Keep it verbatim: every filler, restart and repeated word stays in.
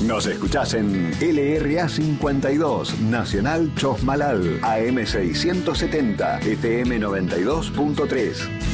Nos escuchás en L R A cincuenta y dos, Nacional Chosmalal, A M seiscientos setenta, F M noventa y dos punto tres.